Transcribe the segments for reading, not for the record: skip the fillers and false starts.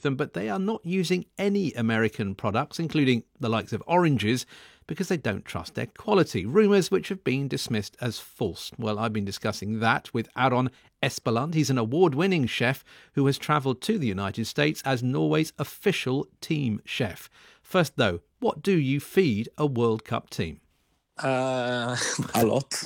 them, but they are not using any American products, including the likes of oranges, because they don't trust their quality. Rumours which have been dismissed as false. Well, I've been discussing that with Aron Espeland. He's an award-winning chef who has travelled to the United States as Norway's official team chef. First, though, what do you feed a World Cup team? A lot.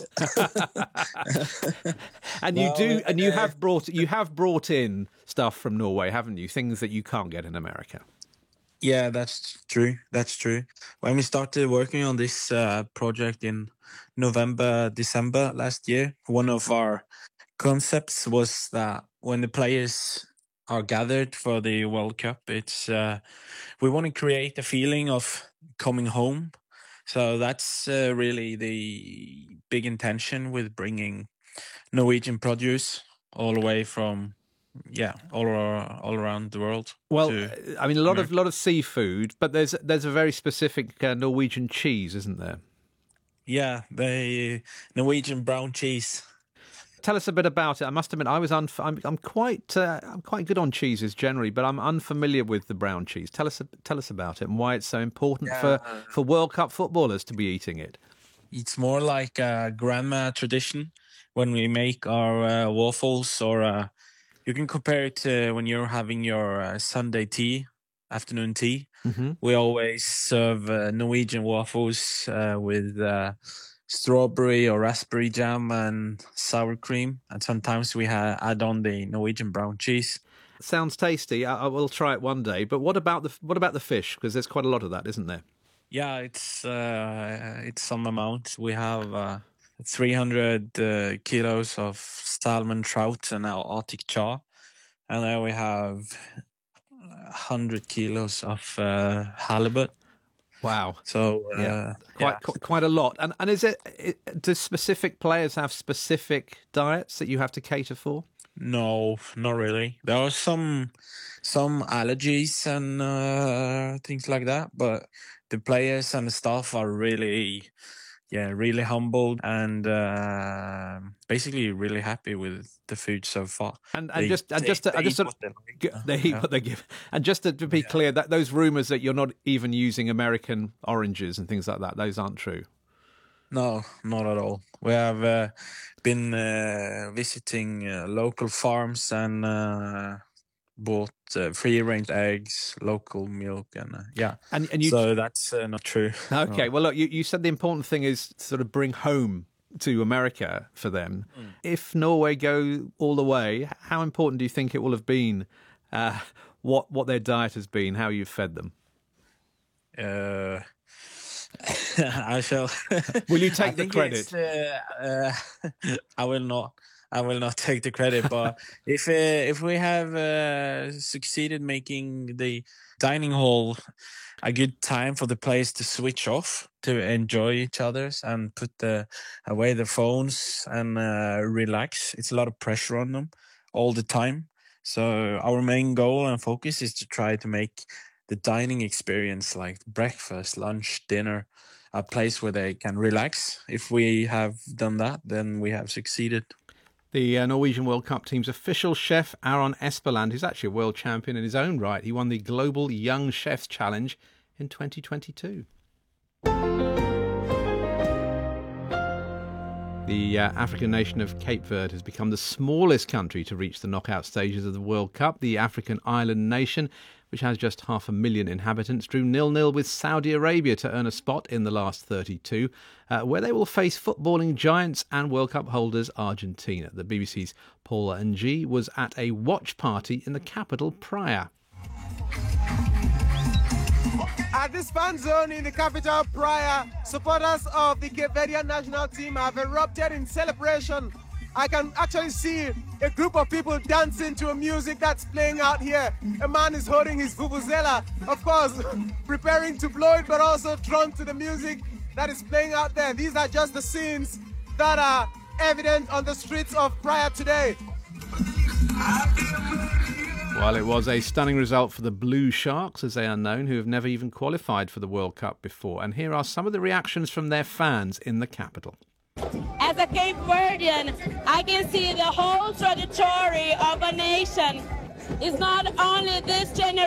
And you have brought in stuff from Norway, haven't you? Things that you can't get in America. Yeah, that's true. When we started working on this project in November, December last year, one of our concepts was that when the players are gathered for the World Cup, it's we want to create a feeling of coming home. So that's really the big intention with bringing Norwegian produce all the way from all around the world. Well, I mean, a lot of seafood, but there's a very specific Norwegian cheese, isn't there? Yeah, the Norwegian brown cheese. Tell us a bit about it. I must admit, I'm quite good on cheeses generally, but I'm unfamiliar with the brown cheese. Tell us about it and why it's so important for World Cup footballers to be eating it. It's more like a grandma tradition when we make our waffles, or you can compare it to when you're having your Sunday tea, afternoon tea. Mm-hmm. We always serve Norwegian waffles with strawberry or raspberry jam and sour cream, and sometimes we add on the Norwegian brown cheese. Sounds tasty. I will try it one day. But what about the fish? Because there's quite a lot of that, isn't there? Yeah, it's some amount. We have 300 kilos of salmon, trout, and our Arctic char, and then we have 100 kilos of halibut. Wow! So quite a lot. And do specific players have specific diets that you have to cater for? No, not really. There are some allergies and things like that, but the players and the staff are really humbled and basically really happy with the food so far. They eat what they give. And just to be clear, that those rumours that you're not even using American oranges and things like that, those aren't true. No, not at all. We have been visiting local farms and bought free-range eggs, local milk, and so that's not true. Okay, no. Well, look, you said the important thing is sort of bring home to America for them. If Norway go all the way, how important do you think it will have been? What their diet has been, how you've fed them? I shall. Will you take the credit? I will not. I will not take the credit, but if we have succeeded making the dining hall a good time for the players to switch off, to enjoy each other's and put away their phones and relax. It's a lot of pressure on them all the time. So our main goal and focus is to try to make the dining experience, like breakfast, lunch, dinner, a place where they can relax. If we have done that, then we have succeeded. The Norwegian World Cup team's official chef, Aron Espeland, who's actually a world champion in his own right. He won the Global Young Chefs Challenge in 2022. The African nation of Cape Verde has become the smallest country to reach the knockout stages of the World Cup. The African island nation, which has just 500,000 inhabitants, drew 0-0 with Saudi Arabia to earn a spot in the last 32, where they will face footballing giants and World Cup holders Argentina. The BBC's Paula Ng was at a watch party in the capital, Praia. At this fan zone in the capital, Praia, supporters of the Cape Verdean national team have erupted in celebration. I can actually see a group of people dancing to a music that's playing out here. A man is holding his vuvuzela, of course, preparing to blow it, but also drawn to the music that is playing out there. These are just the scenes that are evident on the streets of Praia today. Well, it was a stunning result for the Blue Sharks, as they are known, who have never even qualified for the World Cup before. And here are some of the reactions from their fans in the capital. As a Cape Verdean, I can see the whole trajectory of a nation. It's not only this generation.